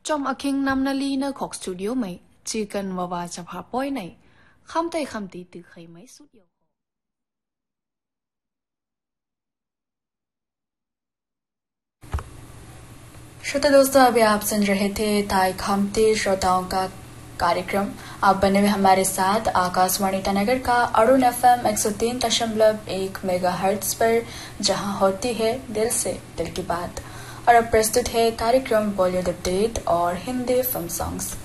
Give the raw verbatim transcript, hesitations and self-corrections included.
Chom aking namnali na kok studio mai chicken wawa chapha poi nai khamtai khamti tu khai mai sut yo श्रोता दोस्तों, अभी आप सुन रहे थे ताई खमती श्रोताओं का कार्यक्रम। आप बने हुए हमारे साथ आकाशवाणी ईटानगर का अरुण एफएम एक सौ तीन दशमलव एक मेगा हर्ट्ज पर, जहां होती है दिल से दिल की बात। और अब प्रस्तुत है कार्यक्रम बॉलीवुड अपडेट और हिंदी फिल्म सॉन्ग्स।